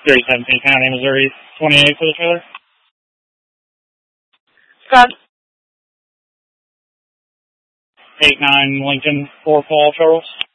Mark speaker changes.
Speaker 1: 317 County, Missouri, 28 for the trailer.
Speaker 2: Scott.
Speaker 1: 89 Lincoln, 4 Paul, Charles.